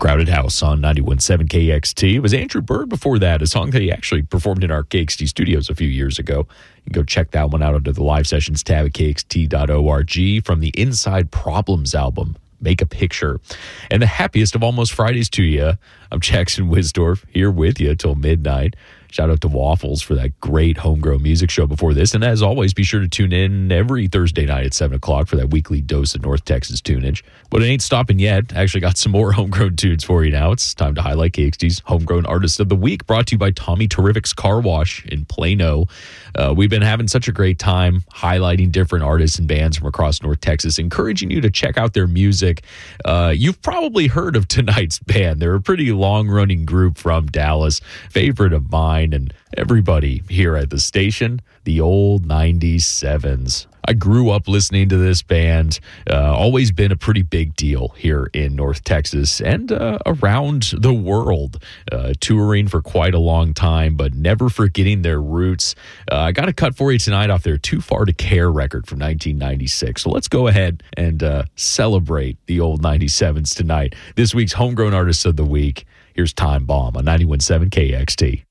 Crowded House on 91.7 KXT. It was Andrew Bird before that, a song that he actually performed in our KXT studios a few years ago. You can go check that one out under the live sessions tab at kxt.org from the Inside Problems album, Make a Picture. And the happiest of almost Fridays to you. I'm Jackson Wisdorf here with you till midnight. Shout out to Waffles for that great homegrown music show before this. And as always, be sure to tune in every Thursday night at 7 o'clock for that weekly dose of North Texas tunage. But it ain't stopping yet. I actually got some more homegrown tunes for you now. It's time to highlight KXT's Homegrown Artist of the Week, brought to you by Tommy Terrific's Car Wash in Plano. We've been having such a great time highlighting different artists and bands from across North Texas, encouraging you to check out their music. You've probably heard of tonight's band. They're a pretty long-running group from Dallas, favorite of mine and everybody here at the station, the Old 97s. I grew up listening to this band, always been a pretty big deal here in North Texas and around the world, touring for quite a long time, but never forgetting their roots. I got a cut for you tonight off their Too Far to Care record from 1996. So let's go ahead and celebrate the Old 97s tonight. This week's Homegrown Artists of the Week. Here's Time Bomb on 91.7 KXT.